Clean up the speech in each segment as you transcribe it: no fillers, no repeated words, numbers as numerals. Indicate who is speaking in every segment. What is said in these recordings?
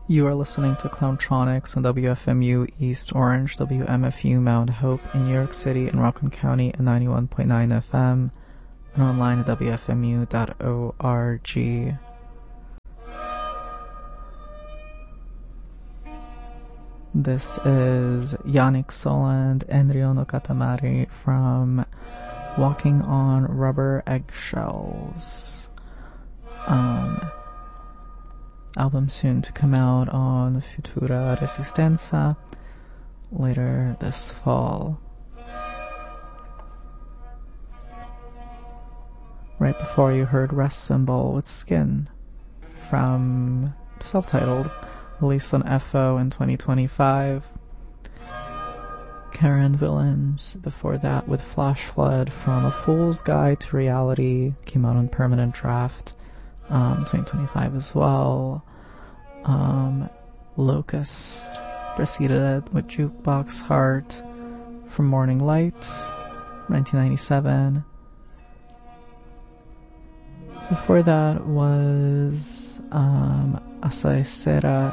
Speaker 1: You are listening to Clowntronics on WFMU East Orange, WMFU Mount Hope in New York City and Rockland County at 91.9 FM and online at WFMU.org. This is Yannick Soland and Riono Katamari from Walking on Rubber Eggshells. Album soon to come out on Futura Resistenza later this fall. Right before you heard Rest Symbol with Skin from self-titled, released on FO in 2025. Karen Villains before that with Flash Flood from A Fool's Guide to Reality, came out on Permanent Draft 2025 as well. Locust preceded it with Jukebox Heart from Morning Light 1997. Before that was Asai Sera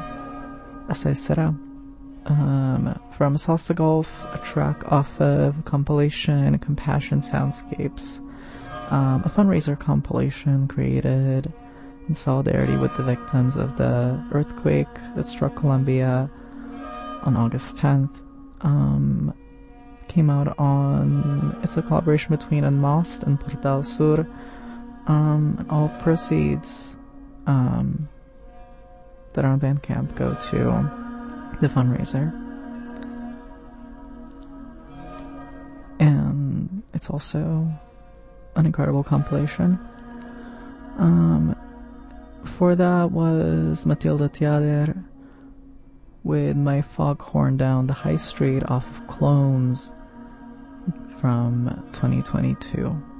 Speaker 1: from Salsa Golf, a track off of compilation Compassion Soundscapes, a fundraiser compilation created in solidarity with the victims of the earthquake that struck Colombia on August 10th. Came out on, it's a collaboration between Unmasked and Portal Sur, and all proceeds that are on Bandcamp go to the fundraiser. And it's also an incredible compilation. Before that was Matilda Tiader with My Foghorn Down the High Street off of Clones from 2022.